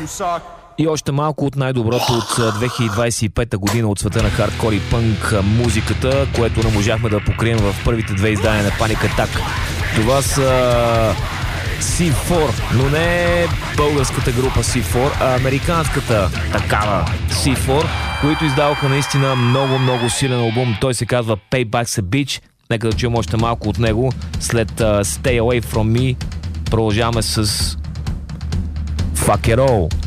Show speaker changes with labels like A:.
A: И още малко от най-доброто от 2025 година от света на хардкор и пънк музиката, което не можахме да покрием в първите две издания на Panic Attack. Това са C4, но не българската група C4, а американската такава C4, които издаваха наистина много силен албум. Той се казва Payback's a Bitch. Нека да чуем още малко от него. След Stay Away From Me продължаваме с Fuck It All.